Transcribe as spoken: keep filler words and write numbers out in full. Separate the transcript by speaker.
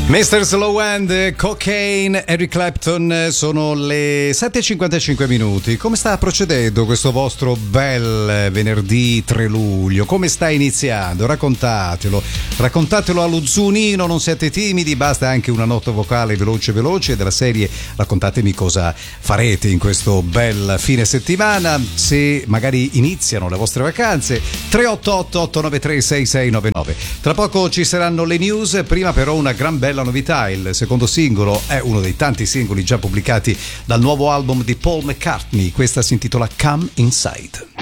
Speaker 1: mister Slow Hand, Cocaine, Eric Clapton, sono le sette e cinquantacinque minuti. Come sta procedendo questo vostro bel venerdì tre luglio? Come sta iniziando? Raccontatelo, raccontatelo allo Zunino, non siate timidi, basta anche una nota vocale veloce veloce della serie raccontatemi cosa farete in questo bel fine settimana, se magari iniziano le vostre vacanze. Tre otto otto otto nove tre sei sei nove nove. Tra poco ci saranno le news, prima però una gran bella la novità. Il secondo singolo è uno dei tanti singoli già pubblicati dal nuovo album di Paul McCartney. Questa si intitola Come Inside.